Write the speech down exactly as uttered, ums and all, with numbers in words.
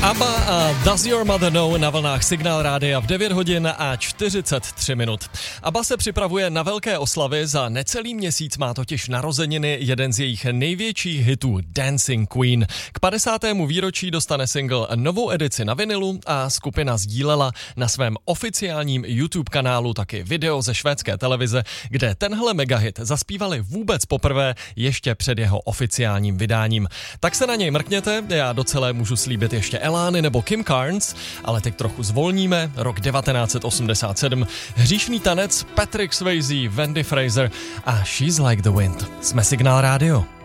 ABBA a Does Your Mother Know na vlnách Signál Rádia v devět hodin a čtyřicet tři minut. ABBA se připravuje na velké oslavy, za necelý měsíc má totiž narozeniny jeden z jejich největších hitů Dancing Queen. K padesátému výročí dostane single novou edici na vinilu a skupina sdílela na svém oficiálním YouTube kanálu taky video ze švédské televize, kde tenhle megahit zaspívali vůbec poprvé ještě před jeho oficiálním vydáním. Tak se na něj mrkněte, já do celé můžu slíbit ještě Elány nebo Kim Carnes, ale teď trochu zvolníme, rok devatenáct set osmdesát sedm, hříšný tanec Patrick Swayze, Wendy Fraser a She's Like the Wind. Jsme Signál Rádio.